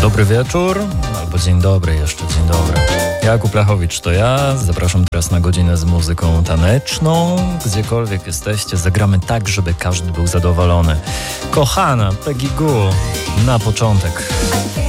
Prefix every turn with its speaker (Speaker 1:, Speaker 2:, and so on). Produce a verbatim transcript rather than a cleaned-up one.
Speaker 1: Dobry wieczór, albo dzień dobry jeszcze, dzień dobry. Jakub Lachowicz to ja, zapraszam teraz na godzinę z muzyką taneczną. Gdziekolwiek jesteście, zagramy tak, żeby każdy był zadowolony. Kochana Peggy Gou na początek.